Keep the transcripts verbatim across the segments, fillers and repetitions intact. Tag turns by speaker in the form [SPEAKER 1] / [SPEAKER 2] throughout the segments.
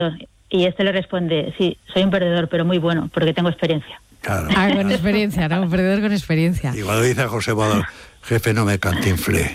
[SPEAKER 1] Y este le responde, sí, soy un perdedor, pero muy bueno, porque tengo experiencia.
[SPEAKER 2] Claro.
[SPEAKER 3] Ah, con experiencia, ¿no? Un perdedor con experiencia.
[SPEAKER 2] Igual dice a José Boador, jefe, no me cantinflé.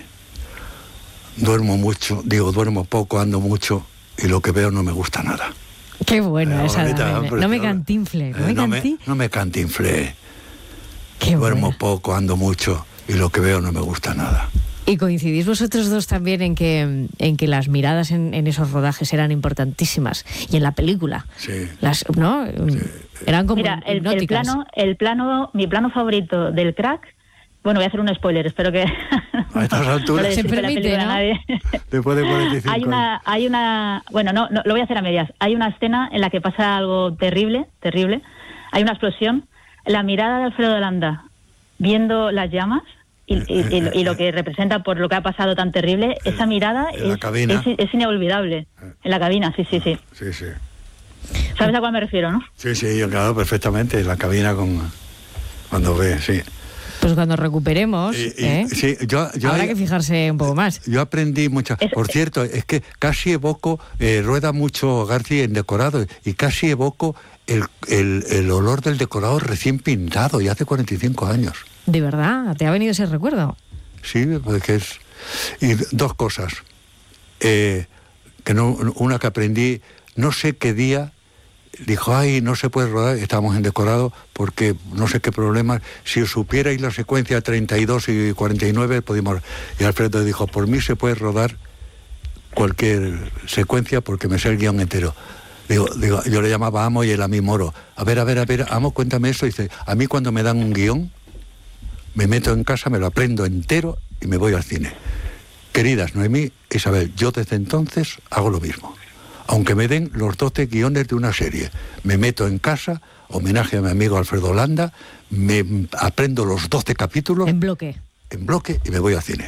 [SPEAKER 2] Duermo mucho, digo, duermo poco, ando mucho, y lo que veo no me gusta nada.
[SPEAKER 3] Qué bueno
[SPEAKER 2] eh,
[SPEAKER 3] esa.
[SPEAKER 2] bonita,
[SPEAKER 3] No, no me cantinfle, no,
[SPEAKER 2] eh,
[SPEAKER 3] me,
[SPEAKER 2] no,
[SPEAKER 3] canti...
[SPEAKER 2] me, no me cantinflé.
[SPEAKER 3] Qué
[SPEAKER 2] Duermo
[SPEAKER 3] buena.
[SPEAKER 2] poco, ando mucho, y lo que veo no me gusta nada.
[SPEAKER 3] Y coincidís vosotros dos también en que, en que las miradas en, en esos rodajes eran importantísimas. Y en la película.
[SPEAKER 2] Sí.
[SPEAKER 3] Las, ¿no? Sí. Eran como
[SPEAKER 1] Mira, el, el
[SPEAKER 3] hipnóticas.
[SPEAKER 1] plano, el plano, mi plano favorito del Crack, bueno, voy a hacer un spoiler, espero que...
[SPEAKER 2] A estas alturas
[SPEAKER 1] no
[SPEAKER 3] se permite, ¿no?
[SPEAKER 1] Nadie.
[SPEAKER 2] Después de cuarenta y cinco
[SPEAKER 1] hay una, hay una, bueno, no, no, lo voy a hacer a medias. Hay una escena en la que pasa algo terrible, terrible. Hay una explosión. La mirada de Alfredo Landa viendo las llamas y, y, y, y lo que representa por lo que ha pasado tan terrible, esa mirada
[SPEAKER 2] en la
[SPEAKER 1] es,
[SPEAKER 2] cabina.
[SPEAKER 1] es, es inolvidable. En la cabina, sí, sí, sí.
[SPEAKER 2] Sí, sí.
[SPEAKER 1] ¿Sabes a cuál me refiero, no?
[SPEAKER 2] Sí, sí, yo claro, perfectamente. En la cabina con cuando ve, sí.
[SPEAKER 3] Pues cuando recuperemos,
[SPEAKER 2] Y- y-
[SPEAKER 3] ¿eh?
[SPEAKER 2] sí, yo, yo
[SPEAKER 3] habrá
[SPEAKER 2] hay-
[SPEAKER 3] que fijarse un poco más.
[SPEAKER 2] Yo aprendí muchas.
[SPEAKER 1] Es-
[SPEAKER 2] Por cierto, es que casi evoco, eh, rueda mucho García en decorado, y casi evoco el, el, el olor del decorado recién pintado, y hace cuarenta y cinco años.
[SPEAKER 3] De verdad, ¿te ha venido ese recuerdo?
[SPEAKER 2] Sí, porque es. Y dos cosas. Eh, que no, una que aprendí, no sé qué día, dijo, ay, no se puede rodar, estábamos en decorado, porque no sé qué problema, si os supierais la secuencia treinta y dos y cuarenta y nueve, podíamos... Y Alfredo dijo, por mí se puede rodar cualquier secuencia, porque me sé el guión entero. Digo, digo, yo le llamaba Amo y él a mí Moro. A ver, a ver, a ver, Amo, cuéntame eso. Y dice, a mí cuando me dan un guión, me meto en casa, me lo aprendo entero y me voy al cine. Queridas Noemí, Isabel, yo desde entonces hago lo mismo. Aunque me den los doce guiones de una serie, me meto en casa, homenaje a mi amigo Alfredo Landa, me aprendo los doce capítulos
[SPEAKER 3] En bloque.
[SPEAKER 2] en bloque y me voy al cine.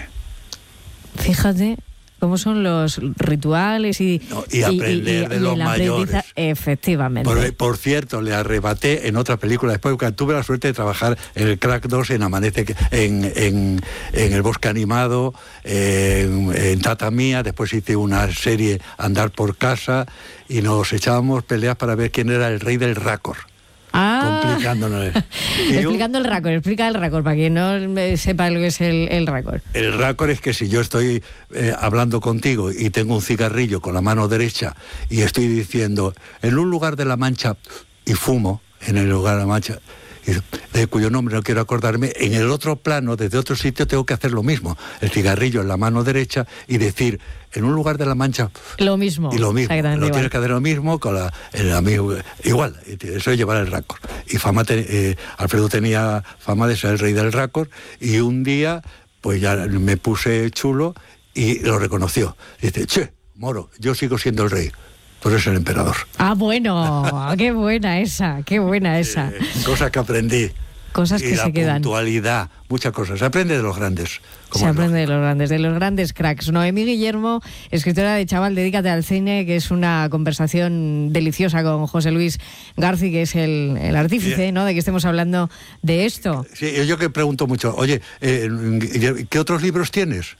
[SPEAKER 3] Fíjate cómo son los rituales y...
[SPEAKER 2] No, y aprender de los
[SPEAKER 3] el aprendiza-
[SPEAKER 2] mayores.
[SPEAKER 3] Efectivamente.
[SPEAKER 2] Por, por cierto, le arrebaté en otra película después, porque tuve la suerte de trabajar en el Crack dos, en Amanece, en, en, en El Bosque Animado, en, en Tata Mía, después hice una serie Andar por Casa, y nos echábamos peleas para ver quién era el rey del racor.
[SPEAKER 3] Ah,
[SPEAKER 2] Complicándonos. Y yo-
[SPEAKER 3] explicando el racor, explica el racor, para quien no eh, sepa lo que es el, el racor.
[SPEAKER 2] El racor es que si yo estoy eh, hablando contigo y tengo un cigarrillo con la mano derecha y estoy diciendo, en un lugar de la Mancha, y fumo en el lugar de la Mancha, y, de cuyo nombre no quiero acordarme, en el otro plano, desde otro sitio, tengo que hacer lo mismo. El cigarrillo en la mano derecha y decir, en un lugar de la Mancha...
[SPEAKER 3] Lo mismo.
[SPEAKER 2] Y lo mismo,
[SPEAKER 3] exactamente
[SPEAKER 2] lo
[SPEAKER 3] igual.
[SPEAKER 2] tienes que hacer lo mismo con la, el amigo, igual, eso es llevar el racor. Y fama te- eh, Alfredo tenía fama de ser el rey del racor, y un día pues ya me puse chulo y lo reconoció. Dice, che, Moro, yo sigo siendo el rey, tú eres el emperador.
[SPEAKER 3] Ah, bueno, qué buena esa, qué buena esa.
[SPEAKER 2] Eh, cosas que aprendí.
[SPEAKER 3] Cosas
[SPEAKER 2] y
[SPEAKER 3] que
[SPEAKER 2] la
[SPEAKER 3] se quedan.
[SPEAKER 2] puntualidad, muchas cosas. Se aprende de los grandes. como
[SPEAKER 3] Se
[SPEAKER 2] es
[SPEAKER 3] aprende de
[SPEAKER 2] lógico.
[SPEAKER 3] los grandes, de los grandes cracks. Noemí Guillermo, escritora de Chaval, dedícate al cine, que es una conversación deliciosa con José Luis García, que es el, el artífice,
[SPEAKER 2] Bien.
[SPEAKER 3] ¿no?, de que estemos hablando de esto.
[SPEAKER 2] Sí, yo que pregunto mucho, oye, eh, ¿qué otros libros tienes?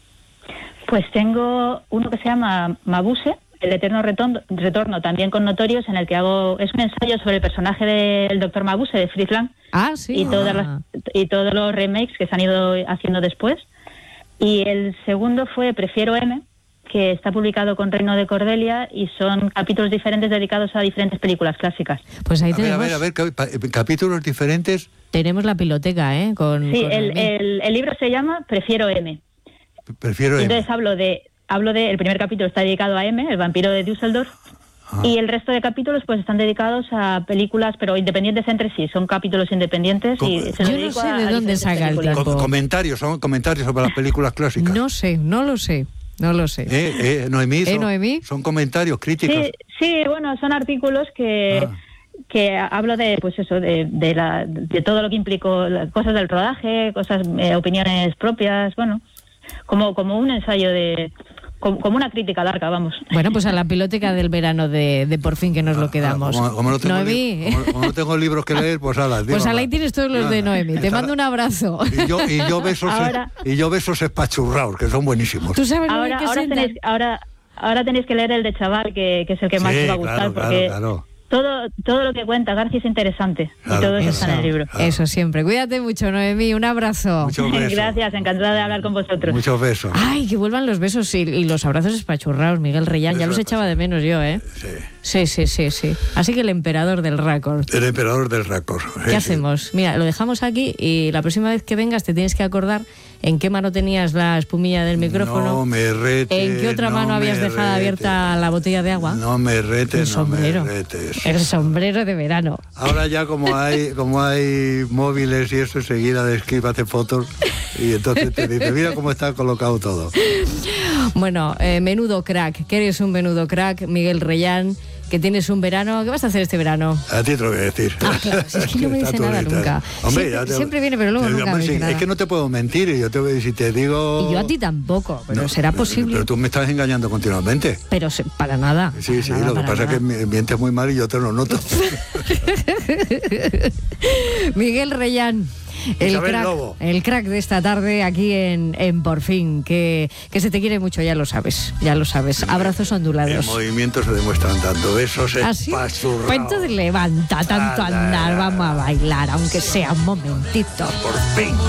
[SPEAKER 1] Pues tengo uno que se llama Mabuse, El eterno retorno, retorno, también con notorios, en el que hago, es un ensayo sobre el personaje del doctor Mabuse, de Fritz Lang,
[SPEAKER 3] Ah, sí.
[SPEAKER 1] y, todas
[SPEAKER 3] Ah.
[SPEAKER 1] las, y todos los remakes que se han ido haciendo después. Y el segundo fue Prefiero M, que está publicado con Reino de Cordelia, y son capítulos diferentes dedicados a diferentes películas clásicas.
[SPEAKER 3] Pues ahí
[SPEAKER 2] A ver, a
[SPEAKER 3] tenemos,
[SPEAKER 2] ver, a ver, cap- pa- capítulos diferentes.
[SPEAKER 3] tenemos la piloteca, ¿eh? Con,
[SPEAKER 1] Sí,
[SPEAKER 3] con
[SPEAKER 1] el,
[SPEAKER 3] Noemí.
[SPEAKER 1] el, el libro se llama Prefiero M.
[SPEAKER 2] Prefiero...
[SPEAKER 1] Y entonces hablo de, hablo de, el primer capítulo está dedicado a M, el vampiro de Düsseldorf,
[SPEAKER 2] Ah.
[SPEAKER 1] y el resto de capítulos pues están dedicados a películas, pero independientes entre sí, son capítulos independientes
[SPEAKER 2] ¿Cómo?
[SPEAKER 1] y se lo
[SPEAKER 3] Yo no
[SPEAKER 1] dedico
[SPEAKER 3] sé
[SPEAKER 1] a-
[SPEAKER 3] de
[SPEAKER 1] a
[SPEAKER 3] dónde
[SPEAKER 1] diferentes
[SPEAKER 3] saca el
[SPEAKER 1] películas.
[SPEAKER 3] tiempo.
[SPEAKER 2] Com- comentarios, son comentarios sobre las películas clásicas.
[SPEAKER 3] No sé, no lo sé, no lo sé.
[SPEAKER 2] Eh, eh, Noemí,
[SPEAKER 3] ¿Eh,
[SPEAKER 2] son,
[SPEAKER 3] Noemí?
[SPEAKER 2] son comentarios, críticos.
[SPEAKER 1] Sí, sí, bueno, son artículos que,
[SPEAKER 2] Ah.
[SPEAKER 1] que hablo de, pues eso, de, de, la, de todo lo que implicó, las cosas del rodaje, cosas, eh, opiniones propias, bueno, como, como un ensayo de, como, como una crítica larga, vamos.
[SPEAKER 3] Bueno, pues a la piloteca del verano de, de por fin que nos lo quedamos.
[SPEAKER 2] Ah, como, como no tengo
[SPEAKER 3] Noemí.
[SPEAKER 2] li- como- como no tengo libros que leer, pues ala,
[SPEAKER 3] Pues
[SPEAKER 2] digo,
[SPEAKER 3] ahí tienes todos los de Noemí. Te mando un abrazo.
[SPEAKER 2] Y yo, y yo besos
[SPEAKER 1] Ahora-
[SPEAKER 2] y yo besos espachurrados, que son buenísimos.
[SPEAKER 3] ¿Tú sabes lo
[SPEAKER 1] Ahora,
[SPEAKER 3] que
[SPEAKER 1] ahora
[SPEAKER 3] sientan?
[SPEAKER 1] tenéis, ahora, ahora tenéis que leer el de Chaval, que, que es el que más
[SPEAKER 2] Sí,
[SPEAKER 1] os va a gustar,
[SPEAKER 2] claro,
[SPEAKER 1] porque
[SPEAKER 2] claro, claro.
[SPEAKER 1] todo todo lo que cuenta García es interesante.
[SPEAKER 2] Claro,
[SPEAKER 1] y todo eso,
[SPEAKER 2] eso,
[SPEAKER 1] está en el libro.
[SPEAKER 2] claro.
[SPEAKER 3] Eso siempre. Cuídate mucho, Noemí. Un abrazo.
[SPEAKER 2] Muchos besos.
[SPEAKER 1] Gracias, encantada de hablar con vosotros.
[SPEAKER 2] Muchos besos.
[SPEAKER 3] Ay, que vuelvan los besos y, y los abrazos espachurrados, Miguel Reyán. Ya
[SPEAKER 2] Eso
[SPEAKER 3] los
[SPEAKER 2] es
[SPEAKER 3] echaba de menos yo, ¿eh?
[SPEAKER 2] Sí.
[SPEAKER 3] Sí, sí, sí, sí. Así que el emperador del récord.
[SPEAKER 2] El emperador del récord.
[SPEAKER 3] ¿Qué hacemos? Mira, lo dejamos aquí y la próxima vez que vengas te tienes que acordar en qué mano tenías la espumilla del micrófono.
[SPEAKER 2] No me rete.
[SPEAKER 3] ¿En qué otra
[SPEAKER 2] no
[SPEAKER 3] mano habías
[SPEAKER 2] me
[SPEAKER 3] dejado
[SPEAKER 2] rete.
[SPEAKER 3] abierta la botella de agua?
[SPEAKER 2] No me rete,
[SPEAKER 3] El
[SPEAKER 2] no
[SPEAKER 3] sombrero.
[SPEAKER 2] me retes.
[SPEAKER 3] El sombrero de verano.
[SPEAKER 2] Ahora ya como hay como hay móviles y eso, enseguida de Skype hace fotos y entonces te dice, mira cómo está colocado todo.
[SPEAKER 3] Bueno, eh, menudo crack, que eres un menudo crack, Miguel Reyán, que tienes un verano. ¿Qué vas a hacer este verano?
[SPEAKER 2] A ti te lo voy a decir.
[SPEAKER 3] Ah, claro, si es que no me dice
[SPEAKER 2] Está
[SPEAKER 3] nada
[SPEAKER 2] todo
[SPEAKER 3] nunca.
[SPEAKER 2] editado. Hombre,
[SPEAKER 3] siempre,
[SPEAKER 2] ya te-
[SPEAKER 3] siempre viene, pero luego
[SPEAKER 2] Pero,
[SPEAKER 3] nunca
[SPEAKER 2] hombre,
[SPEAKER 3] me dice
[SPEAKER 2] sí,
[SPEAKER 3] nada.
[SPEAKER 2] es que no te puedo mentir, y yo te, si te digo...
[SPEAKER 3] Y yo a ti tampoco, pero
[SPEAKER 2] No,
[SPEAKER 3] será posible.
[SPEAKER 2] Pero tú me estás engañando continuamente.
[SPEAKER 3] Pero se- para nada.
[SPEAKER 2] Sí,
[SPEAKER 3] para
[SPEAKER 2] sí,
[SPEAKER 3] nada,
[SPEAKER 2] lo que
[SPEAKER 3] para
[SPEAKER 2] pasa
[SPEAKER 3] nada.
[SPEAKER 2] es que mi- mientes muy mal y yo te lo noto.
[SPEAKER 3] Miguel Reyán, el
[SPEAKER 2] Isabel
[SPEAKER 3] crack,
[SPEAKER 2] Lobo.
[SPEAKER 3] el crack de esta tarde aquí en, en Por Fin, que, que se te quiere mucho, ya lo sabes, ya lo sabes. Abrazos
[SPEAKER 2] El
[SPEAKER 3] ondulados.
[SPEAKER 2] movimiento se demuestran dando besos
[SPEAKER 3] ¿Así?
[SPEAKER 2] espachurrados.
[SPEAKER 3] Pues entonces levanta tanto
[SPEAKER 2] Ah, la,
[SPEAKER 3] andar,
[SPEAKER 2] la.
[SPEAKER 3] vamos a bailar, aunque sea un momentito.
[SPEAKER 2] Por fin.